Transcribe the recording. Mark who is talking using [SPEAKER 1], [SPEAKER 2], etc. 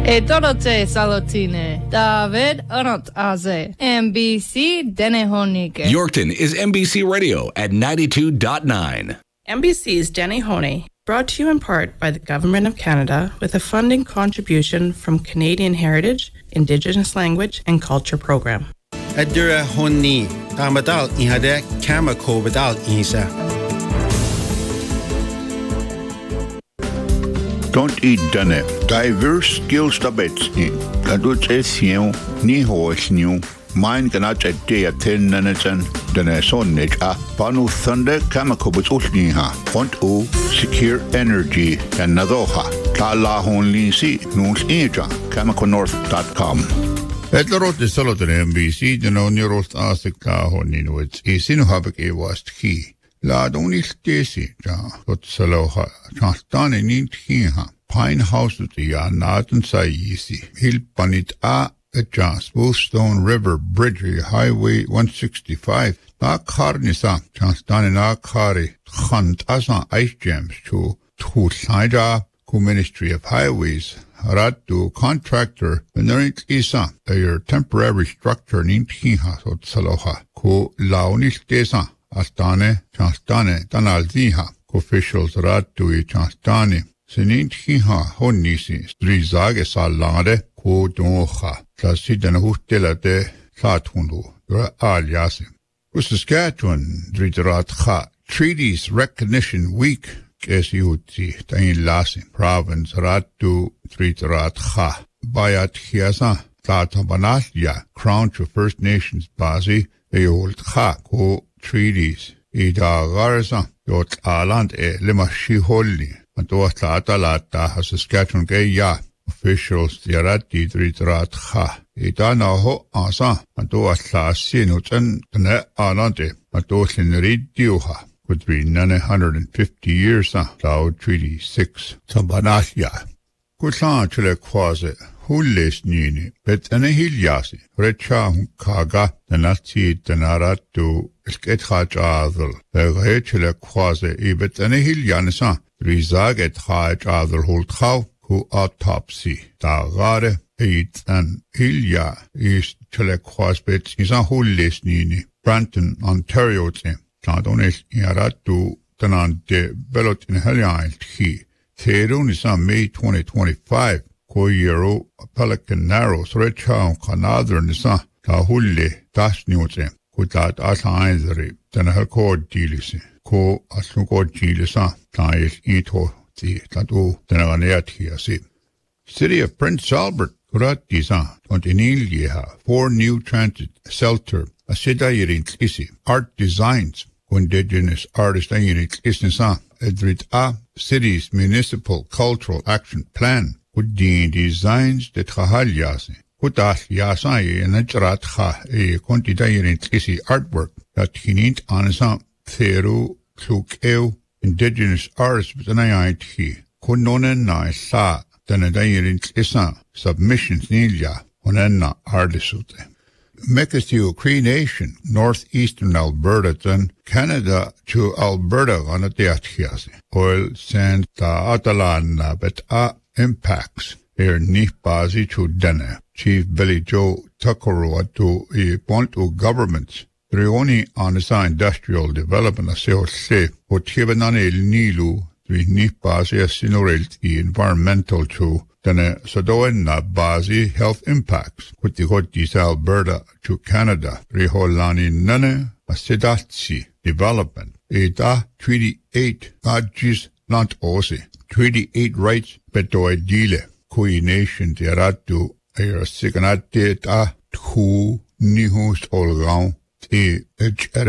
[SPEAKER 1] E Dorote Salotine, David Arnott Aze, NBC Denehonike.
[SPEAKER 2] Yorkton is NBC Radio at 92.9.
[SPEAKER 3] NBC's Denny Honey, brought to you in part by the Government of Canada with a funding contribution from Canadian Heritage, Indigenous Language and Culture Program.
[SPEAKER 4] Adura Honi, Tamadal Ihade, Kamako Badal Isa.
[SPEAKER 5] Don't eat done. Diverse skills tabets. Kadut esiu, ni hoesniu. Mine cannot at day at 10 nanatan, dane sonnage a panu thunder kamakobus ulniha. Font o secure energy and nadoha. Kala honli si, nuns eja, kamakonorth.com.
[SPEAKER 6] Edlerot is solid NBC, the no neurost asik ka honin wits, isinu habik e wast key. La only stesi, ja, but saloha, chastane nint hiha. Pine House at the Natan Saisi, Hill Panit A. Smoothstone River Bridge, Highway 165, Na Karnisa, Chanstan Na Kari, Hunt Asa Ice Jams to Saija, Ku Ministry of Highways, Ratu Contractor, Venerant Isa, their temporary structure Nintiha, Sot Saloha, Ku Launis Desa, Astane, Chanstane, Tanalziha, officials Ratu Chanstani, Senintiha, Honisi, Strizage Salade, Ko Doha. Classidan Hutela de Satundu, Aliasim. Saskatchewan, Dridratha, Treaties Recognition Week, Kesiuti, Tain Lasim, Province Ratu, Dridratha, Bayat Hiasa, Tatabanasya, Crown to First Nations Bazi, Eold Ha, Ko Treaties, Ida Garza, Dot Aland Limashi Holly, and Dota Atalata, Saskatchewan Gaya. Officials Yarati Dritrat Ha. Idana ho asa, and do a class sinutan, ne alante, and do Sinridiuha. Could be 950 years, Cloud Treaty 6. Tabanasya. Kusan chile quasi, Hules nini, bet an hiliasi, Recha Kaga, the Nazi Danaratu, Skethaj Adel, the Rechile quasi, ebet an hilianisa, Rizaget Haj Adel Hultau. Who autopsy da gare eat and Hilya is Chelequasbet is a whole nini Brampton, Ontario te Tadonis Yaratu Tanan de Belot in Heliant he Theodon is on May 2025 Koyero Pelican Narrows Recha Canadar Nisa Tahulle Das Newte Kutat Asainzeri Tanahako Dilisi Ko Asuko Gilisa Tais Ito City of Prince Albert, Kuratisa, Kontinilieha, 4 new transit shelter, Asidayirin Tlisi, art designs, indigenous artist Ayirin Tlisnisa, Edrit A, city's municipal cultural action plan, Kudin designs de Trahalyasi, Kutas Yasai and Ejratha, a Kontidayirin Tlisi artwork, that Hinint Anasa, Theru, Klukeu, indigenous artists with an IIT, Kunonen Sa, Tanadayirin Tlisa, submissions Nilya, Onena Artisute. Mekasiu Cree Nation, northeastern Alberta, then Canada to Alberta on a Deatiasi. Oil sands ta Atalana, but impacts, Nihbazi to Dene. Chief Billy Joe Tuckerua to a point of governments. Rioni anisa industrial development aseo se otibanane nilu twi nipasi asinurelt I environmental to tane sadoenna bazi health impacts kutikoti Alberta to Canada riholani nane asidatsi development eta Treaty 8 ajis not osi Treaty 8 rights betoi dile kui nation teratu er siganate ta tu nihus olgau